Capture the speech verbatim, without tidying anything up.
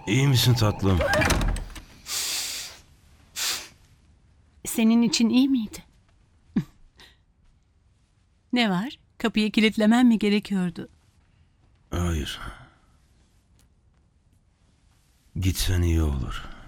İyi misin tatlım? Senin için iyi miydi? Ne var? Kapıyı kilitlemen mi gerekiyordu? Hayır. Gitsen iyi olur.